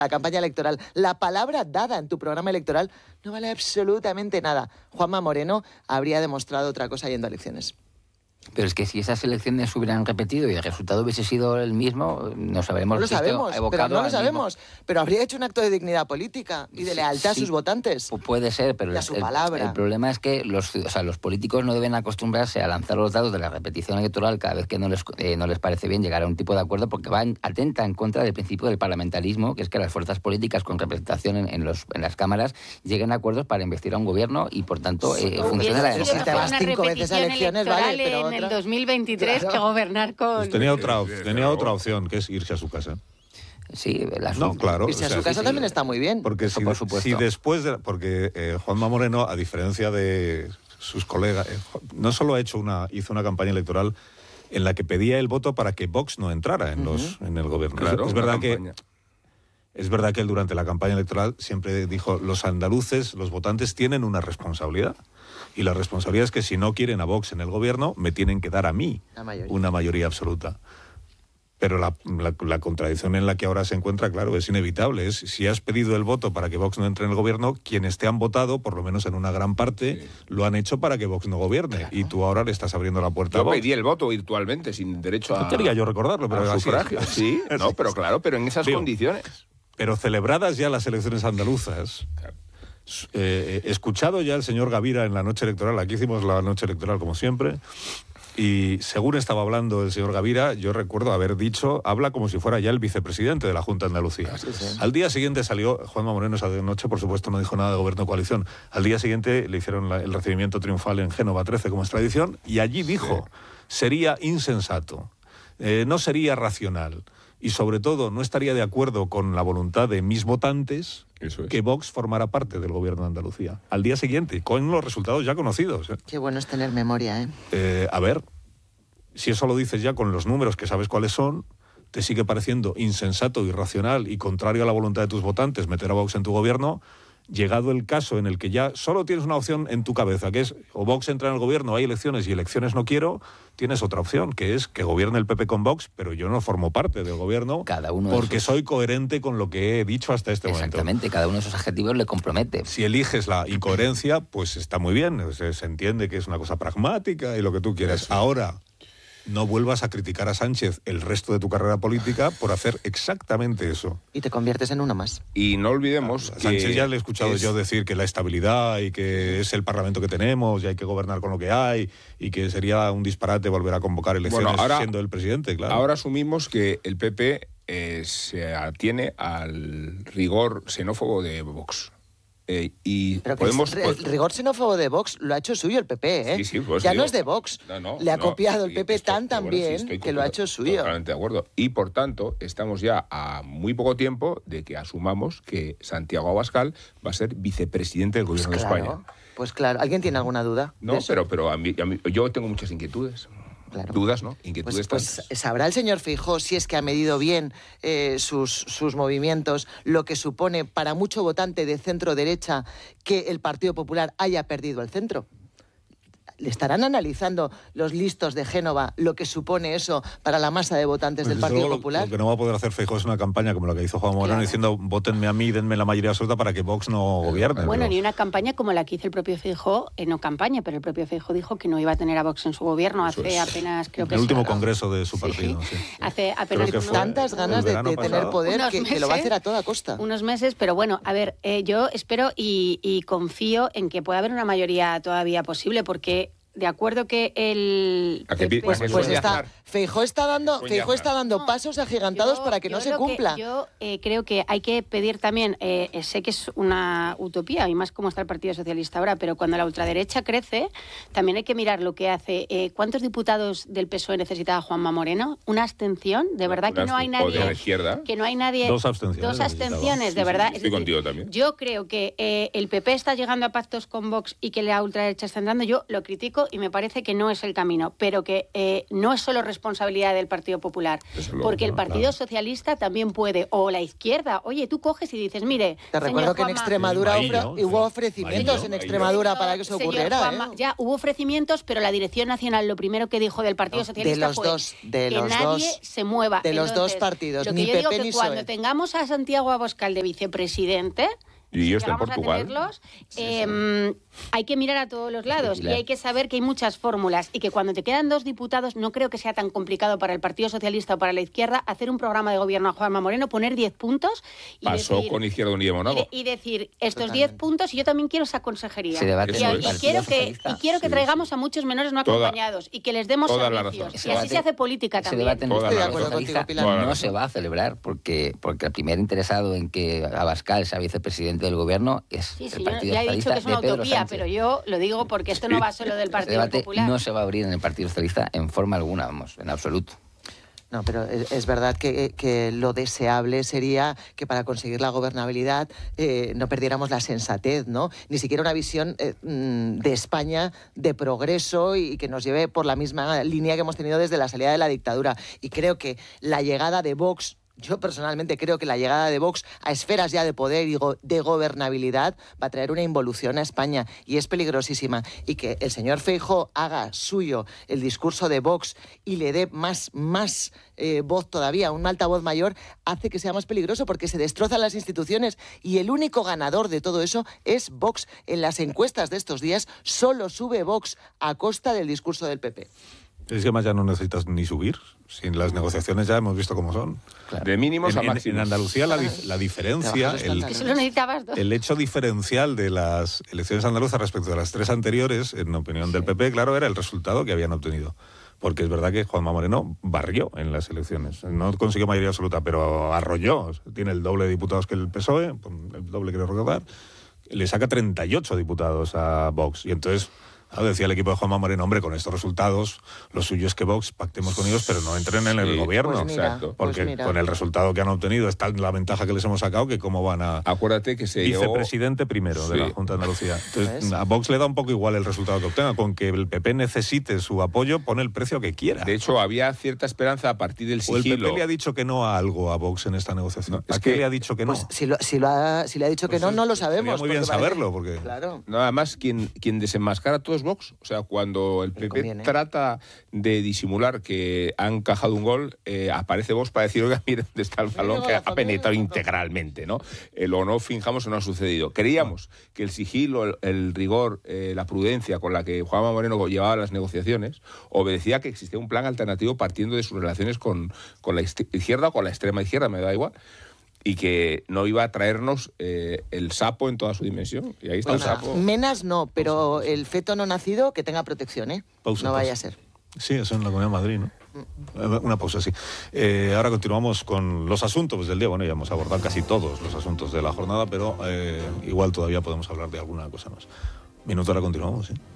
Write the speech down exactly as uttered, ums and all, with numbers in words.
la campaña electoral, la palabra dada en tu programa electoral no vale absolutamente nada. Juanma Moreno habría demostrado otra cosa yendo a elecciones. Pero es que si esas elecciones se hubieran repetido y el resultado hubiese sido el mismo, nos habremos No lo sabemos, pero no lo sabemos. Mismo... Pero habría hecho un acto de dignidad política y de lealtad sí, a sus votantes. Puede ser, pero y a el, su palabra. El, el problema es que los, o sea, los políticos no deben acostumbrarse a lanzar los dados de la repetición electoral cada vez que no les, eh, no les parece bien llegar a un tipo de acuerdo, porque van atenta en contra del principio del parlamentarismo, que es que las fuerzas políticas con representación en, en, los, en las cámaras lleguen a acuerdos para investir a un gobierno y, por tanto, eh, sí, funcione la democracia. Si te vas cinco veces a elecciones, vale, pero en otra... el dos mil veintitrés claro. que gobernar con... Pues tenía otra, tenía otra opción, que es irse a su casa. Sí, la no, claro. Irse o sea, a su casa sí, también está muy bien. Porque si, por supuesto. si después de... Porque eh, Juanma Moreno, a diferencia de sus colegas, eh, no solo ha hecho una, hizo una campaña electoral en la que pedía el voto para que Vox no entrara en, los, uh-huh. en el gobierno. Claro, es, es verdad que... Es verdad que él durante la campaña electoral siempre dijo, los andaluces, los votantes tienen una responsabilidad. Y la responsabilidad es que si no quieren a Vox en el gobierno, me tienen que dar a mí mayoría. una mayoría absoluta. Pero la, la, la contradicción en la que ahora se encuentra, claro, es inevitable. Es, si has pedido el voto para que Vox no entre en el gobierno, quienes te han votado, por lo menos en una gran parte, sí. lo han hecho para que Vox no gobierne. Claro. Y tú ahora le estás abriendo la puerta yo a Vox. Yo pedí el voto virtualmente, sin derecho a... No quería yo recordarlo, pero a así sufragio. Es. Sí, no, pero claro, pero en esas Digo, condiciones. Pero celebradas ya las elecciones andaluzas... Claro. Eh, escuchado ya el señor Gavira en la noche electoral, aquí hicimos la noche electoral como siempre, y según estaba hablando el señor Gavira, yo recuerdo haber dicho, habla como si fuera ya el vicepresidente de la Junta de Andalucía. Sí, sí. Al día siguiente salió, Juanma Moreno esa noche, por supuesto no dijo nada de gobierno de coalición, al día siguiente le hicieron la, el recibimiento triunfal en Génova trece, como es tradición, y allí dijo, sí. sería insensato, eh, no sería racional, y sobre todo no estaría de acuerdo con la voluntad de mis votantes Eso es. que Vox formara parte del gobierno de Andalucía. Al día siguiente, con los resultados ya conocidos. ¿eh? Qué bueno es tener memoria, ¿eh? ¿eh? A ver, si eso lo dices ya con los números que sabes cuáles son, te sigue pareciendo insensato, irracional y contrario a la voluntad de tus votantes meter a Vox en tu gobierno, llegado el caso en el que ya solo tienes una opción en tu cabeza, que es o Vox entra en el gobierno, hay elecciones y elecciones no quiero, tienes otra opción, que es que gobierne el P P con Vox, pero yo no formo parte del gobierno cada uno porque esos... soy coherente con lo que he dicho hasta este Exactamente, momento. Exactamente, cada uno de esos adjetivos le compromete. Si eliges la incoherencia, pues está muy bien, se, se entiende que es una cosa pragmática y lo que tú quieras. Eso. Ahora... no vuelvas a criticar a Sánchez el resto de tu carrera política por hacer exactamente eso. Y te conviertes en uno más. Y no olvidemos a que... Sánchez ya le he escuchado es... yo decir que la estabilidad y que es el Parlamento que tenemos y hay que gobernar con lo que hay y que sería un disparate volver a convocar elecciones bueno, ahora, siendo el presidente, claro. Ahora asumimos que el P P eh, se atiene al rigor xenófobo de Vox. Eh, y Pero podemos, el rigor xenófobo de Vox lo ha hecho suyo el P P, ¿eh? Sí, sí, pues ya digo, no es de Vox. No, no, Le ha no, copiado el P P estoy, tan tan bueno, bien sí, que lo ha hecho suyo. Totalmente de acuerdo. Y por tanto, estamos ya a muy poco tiempo de que asumamos que Santiago Abascal va a ser vicepresidente del pues gobierno claro, de España. Pues claro. ¿Alguien tiene alguna duda? No, pero, pero a mí, a mí, yo tengo muchas inquietudes. Claro. Dudas, ¿no? Inquietudes. Pues, pues sabrá el señor Feijóo si es que ha medido bien eh, sus, sus movimientos, lo que supone para mucho votante de centro-derecha que el Partido Popular haya perdido el centro. ¿Le estarán analizando los listos de Génova lo que supone eso para la masa de votantes pues del Partido lo, Popular? Lo que no va a poder hacer Feijóo es una campaña como la que hizo Juan Moreno, claro, diciendo votenme a mí, denme la mayoría absoluta para que Vox no gobierne. Bueno, pero... ni una campaña como la que hizo el propio Feijóo, eh, no campaña, pero el propio Feijóo dijo que no iba a tener a Vox en su gobierno eso hace es. apenas, creo que el es... último congreso de su partido. Sí. Sí. Hace apenas... Que tantas ganas de, de tener poder que, meses, que lo va a hacer a toda costa. Unos meses, pero bueno, a ver, eh, yo espero y, y confío en que pueda haber una mayoría todavía posible, porque... De acuerdo que el... ¿A qué el pues, pues está, Feijóo está dando, Feijóo está dando no, pasos agigantados yo, para que no se cumpla. Que, yo eh, creo que hay que pedir también, eh, sé que es una utopía, y más como está el Partido Socialista ahora, pero cuando la ultraderecha crece, también hay que mirar lo que hace. Eh, ¿Cuántos diputados del P S O E necesitaba Juanma Moreno? ¿Una abstención? De verdad que no hay nadie... ¿O de la izquierda? Que no hay nadie... Dos abstenciones. Dos abstenciones, de verdad. Sí, sí, estoy es decir, contigo también. Yo creo que eh, el P P está llegando a pactos con Vox y que la ultraderecha está entrando. Yo lo critico político y me parece que no es el camino, pero que eh, no es solo responsabilidad del Partido Popular, Luego, porque el no, Partido claro. Socialista también puede, o la izquierda. Oye, tú coges y dices, mire, Te recuerdo señor que en Juanma, Extremadura Ahí, ofre- ¿no? hubo Sí. ofrecimientos Ahí, en ¿no? Extremadura para que eso Señor ocurriera. Juanma, ¿eh? ya hubo ofrecimientos, pero la Dirección Nacional lo primero que dijo del Partido No, Socialista de los fue dos, de que los nadie dos, se mueva. de los dos Entonces, partidos, lo que ni yo digo P P que ni cuando P S O E. tengamos a Santiago Abascal de vicepresidente, Y yo estoy en vamos a Portugal. tenerlos, eh, hay que mirar a todos los lados y claro. hay que saber que hay muchas fórmulas y que cuando te quedan dos diputados no creo que sea tan complicado para el Partido Socialista o para la izquierda hacer un programa de gobierno a Juanma Moreno, poner diez puntos y Pasó decir, con Izquierda Unida y y, Monago. de- y decir estos Totalmente. diez puntos y yo también quiero esa consejería. Se debate y, en y el Partido quiero que, Socialista. y quiero que Sí, traigamos sí. a muchos menores no Toda- acompañados y que les demos toda la servicios. razón. Y Ese así debate- se hace política Ese también. debate en el Toda la Partido razón. Estoy de acuerdo Socialista contigo, Pilar. Toda la no razón. se va a celebrar porque, porque el primer interesado en que Abascal sea vicepresidente del gobierno es Sí, sí, el yo Partido ya he dicho Socialista que es una de Pedro utopía, Sánchez. pero yo lo digo porque esto no va solo del Ese Partido debate Popular. no se va a abrir en el Partido Socialista en forma alguna, vamos, en absoluto. No, pero es, es verdad que, que lo deseable sería que para conseguir la gobernabilidad eh, no perdiéramos la sensatez, ¿no? Ni siquiera una visión eh, mm, de España de progreso y que nos lleve por la misma línea que hemos tenido desde la salida de la dictadura. Y creo que la llegada de Vox... Yo personalmente creo que la llegada de Vox a esferas ya de poder y go- de gobernabilidad va a traer una involución a España y es peligrosísima. Y que el señor Feijóo haga suyo el discurso de Vox y le dé más, más eh, voz todavía, un altavoz mayor, hace que sea más peligroso porque se destrozan las instituciones y el único ganador de todo eso es Vox. En las encuestas de estos días solo sube Vox a costa del discurso del P P. Es que además ya no necesitas ni subir. Sin las negociaciones ya hemos visto cómo son. De mínimos En, a en- máximos. en Andalucía la, dif- la diferencia, Trabajadores el, Que solo necesitabas dos. el hecho diferencial de las elecciones andaluzas respecto a las tres anteriores, en opinión del P P, claro, era el resultado que habían obtenido. Porque es verdad que Juanma Moreno barrió en las elecciones. No consiguió mayoría absoluta, pero arrolló. Tiene el doble de diputados que el P S O E, el doble quiero recordar. Le saca treinta y ocho diputados a Vox. Y entonces... Claro, decía el equipo de Juanma Moreno, hombre, con estos resultados, lo suyo es que Vox pactemos con ellos, pero no entren en el Sí, gobierno. pues mira, exacto. pues Porque mira. con el resultado que han obtenido, está la ventaja que les hemos sacado, que cómo van a... Acuérdate que se llegó... Vicepresidente primero de Sí. la Junta de Andalucía. Entonces, ¿Ves? a Vox le da un poco igual el resultado que obtenga. Con que el P P necesite su apoyo, pone el precio que quiera. De hecho, había cierta esperanza a partir del o el P sigilo. P le ha dicho que no a algo a Vox en esta negociación. No, ¿A es qué que- le ha dicho que no? Pues si, lo, si, lo ha, si le ha dicho Pues que no, es- no lo sería sabemos. muy bien porque parece- saberlo, porque- Claro. Nada más, quien, quien desenmascara todo es Vox. O sea, cuando el Le P P conviene. trata de disimular que han encajado un gol, eh, aparece Vox para decir, oiga, miren dónde está el balón que ha penetrado integralmente, ¿no? Eh, lo no finjamos o no ha sucedido. Creíamos que el sigilo, el, el rigor, eh, la prudencia con la que Juanma Moreno llevaba las negociaciones obedecía que existía un plan alternativo partiendo de sus relaciones con, con la izquierda o con la extrema izquierda, me da igual. Y que no iba a traernos eh, el sapo en toda su dimensión. Y ahí está Pues el sapo. menas no, pero el feto no nacido que tenga protección, ¿eh? Pausa, no vaya pausa. a ser. Sí, eso en la Comunidad de Madrid, ¿no? Eh, Una pausa, sí. Eh, ahora continuamos con los asuntos del día. Bueno, ya hemos abordado casi todos los asuntos de la jornada, pero eh, igual todavía podemos hablar de alguna cosa más. Minuto, ahora continuamos, ¿sí?